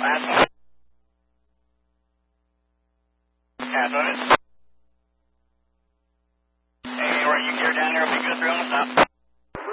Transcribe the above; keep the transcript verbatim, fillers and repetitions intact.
Last one. Pass on it. Hey, where you gear down there will be good for almost now.